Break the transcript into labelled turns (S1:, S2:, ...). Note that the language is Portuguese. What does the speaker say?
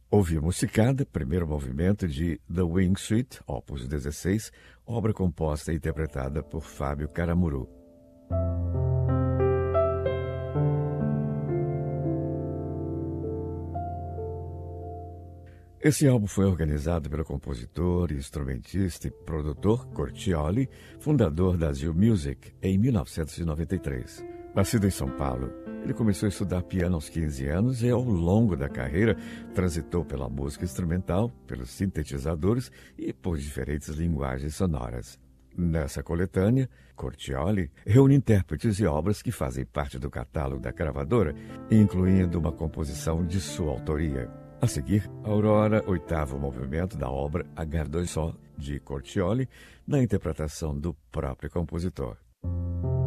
S1: Ouvimos Cicada, primeiro movimento de The Wing Suite, opus 16, obra composta e interpretada por Fábio Caramuru. Esse álbum foi organizado pelo compositor, instrumentista e produtor Cortioli, fundador da Zil Music, em 1993. Nascido em São Paulo, ele começou a estudar piano aos 15 anos e, ao longo da carreira, transitou pela música instrumental, pelos sintetizadores e por diferentes linguagens sonoras. Nessa coletânea, Cortioli reúne intérpretes e obras que fazem parte do catálogo da gravadora, incluindo uma composição de sua autoria. A seguir, Aurora, oitavo movimento da obra A Gare de Só, de Cortioli, na interpretação do próprio compositor.